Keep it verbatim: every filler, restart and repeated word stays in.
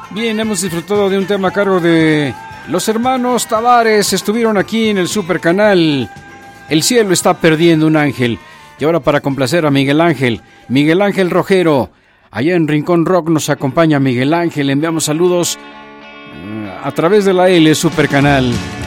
Bien, hemos disfrutado de un tema a cargo de los hermanos Tavares. Estuvieron aquí en el Super Canal. El cielo está perdiendo un ángel. Y ahora, para complacer a Miguel Ángel, Miguel Ángel Rojero, allá en Rincón Rock nos acompaña Miguel Ángel. Le enviamos saludos a través de la L Super Canal.